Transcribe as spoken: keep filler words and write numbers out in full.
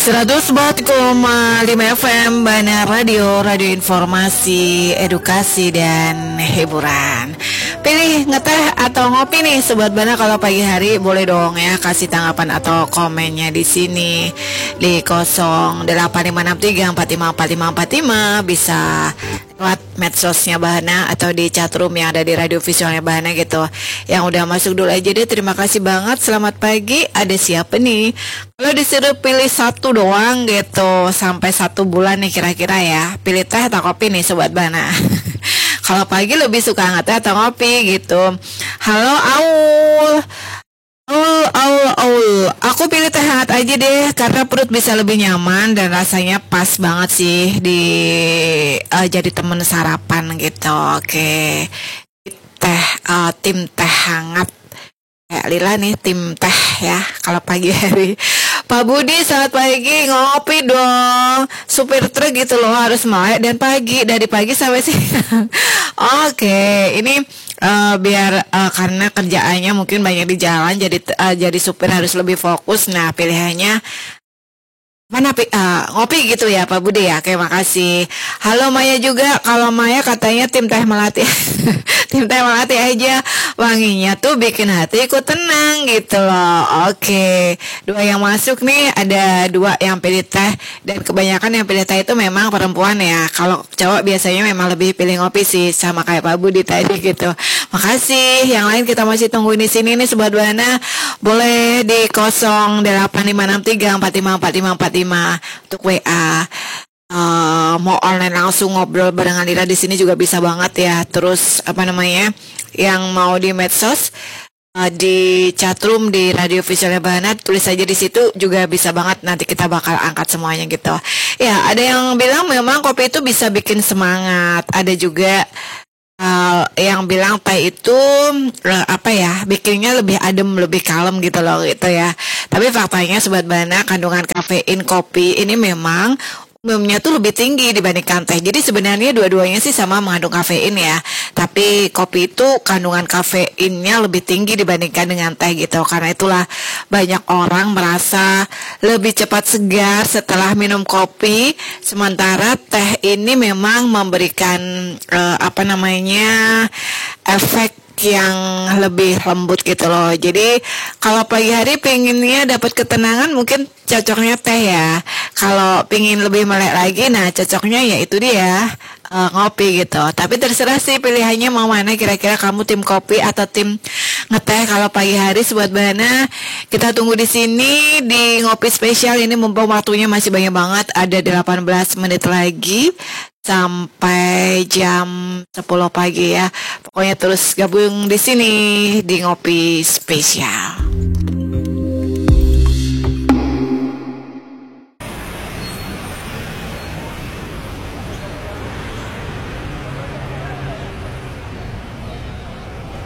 seratus empat koma lima F M Bana Radio, radio informasi, edukasi, dan hiburan. Pilih ngeteh atau ngopi nih Sobat Bana kalau pagi hari? Boleh dong ya kasih tanggapan atau komennya di sini di nol delapan lima enam tiga empat lima empat lima empat lima. Bisa lewat medsosnya Bahana atau di chatroom yang ada di radio visualnya Bahana gitu. Yang udah masuk dulu aja deh, terima kasih banget. Selamat pagi, ada siapa nih? Kalau disuruh pilih satu doang gitu sampai satu bulan nih kira-kira ya, pilih teh atau kopi nih Sobat Bahana? Kalau pagi lebih suka ngeteh atau ngopi gitu. Halo Aul. Aul, Aul, Aul. Aku pilih teh hangat aja deh karena perut bisa lebih nyaman dan rasanya pas banget sih di uh, jadi temen sarapan gitu. Oke. Teh uh, tim teh hangat. Kayak Lila nih tim teh ya kalau pagi hari. Pak Budi selamat pagi, ngopi dong. Supir truk gitu loh harus melek dan pagi, dari pagi sampai siang. Oke, ini uh, biar uh, karena kerjaannya mungkin banyak di jalan, jadi uh, jadi supir harus lebih fokus. Nah pilihannya mana uh, ngopi gitu ya Pak Budi ya. Oke, makasih. Halo Maya juga. Kalau Maya katanya tim teh melati. Tim teh melati aja, wanginya tuh bikin hati ikut tenang gitu loh. Oke, dua yang masuk nih, ada dua yang pilih teh dan kebanyakan yang pilih teh itu memang perempuan ya. Kalau cowok biasanya memang lebih pilih ngopi sih, sama kayak Pak Budi tadi gitu. Makasih. Yang lain kita masih tunggu di sini nih Sobat Buana. Boleh di nol delapan lima enam tiga empat lima empat lima empat lima untuk W A. Uh, mau online langsung ngobrol barengan Lila di sini juga bisa banget ya. Terus apa namanya, yang mau di medsos, uh, di chatroom di radio visualnya Bahana, tulis aja di situ juga bisa banget. Nanti kita bakal angkat semuanya gitu. Ya, ada yang bilang memang kopi itu bisa bikin semangat. Ada juga uh, yang bilang teh itu uh, apa ya, bikinnya lebih adem, lebih kalem gitu loh gitu ya. Tapi faktanya Sobat Bahana, kandungan kafein kopi ini memang umumnya tuh lebih tinggi dibandingkan teh. Jadi sebenarnya dua-duanya sih sama mengandung kafein ya. Tapi kopi itu kandungan kafeinnya lebih tinggi dibandingkan dengan teh gitu. Karena itulah banyak orang merasa lebih cepat segar setelah minum kopi. Sementara teh ini memang memberikan uh, apa namanya efek yang lebih lembut gitu loh. Jadi kalau pagi hari pengennya dapat ketenangan mungkin cocoknya teh ya. Kalau pengen lebih melek lagi, nah cocoknya ya itu dia uh, ngopi gitu. Tapi terserah sih pilihannya mau mana. Kira-kira kamu tim kopi atau tim ngeteh kalau pagi hari Sobat Bahana? Kita tunggu di sini di ngopi spesial ini, mumpung waktunya masih banyak banget, ada delapan belas menit lagi sampai jam sepuluh pagi ya. Pokoknya terus gabung di sini di ngopi spesial.